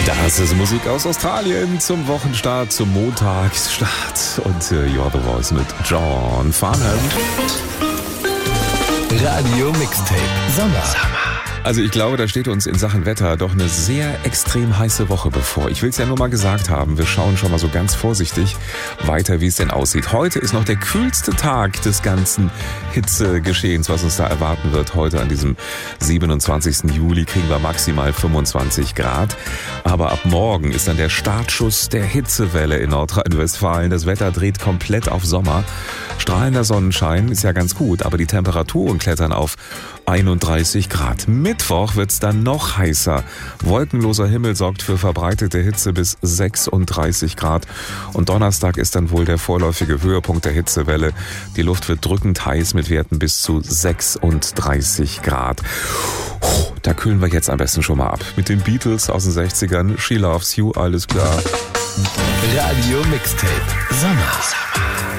Das ist Musik aus Australien zum Wochenstart, zum Montagsstart. Und You're the Voice mit John Farnham. Radio Mixtape Sommer. Also ich glaube, da steht uns in Sachen Wetter doch eine sehr extrem heiße Woche bevor. Ich will es ja nur mal gesagt haben, wir schauen schon mal so ganz vorsichtig weiter, wie es denn aussieht. Heute ist noch der kühlste Tag des ganzen Hitzegeschehens, was uns da erwarten wird. Heute an diesem 27. Juli kriegen wir maximal 25 Grad. Aber ab morgen ist dann der Startschuss der Hitzewelle in Nordrhein-Westfalen. Das Wetter dreht komplett auf Sommer. Strahlender Sonnenschein ist ja ganz gut, aber die Temperaturen klettern auf 31 Grad. Mittwoch wird's dann noch heißer. Wolkenloser Himmel sorgt für verbreitete Hitze bis 36 Grad. Und Donnerstag ist dann wohl der vorläufige Höhepunkt der Hitzewelle. Die Luft wird drückend heiß mit Werten bis zu 36 Grad. Da kühlen wir jetzt am besten schon mal ab. Mit den Beatles aus den 60ern. She Loves You, alles klar. Radio Mixtape Sommer.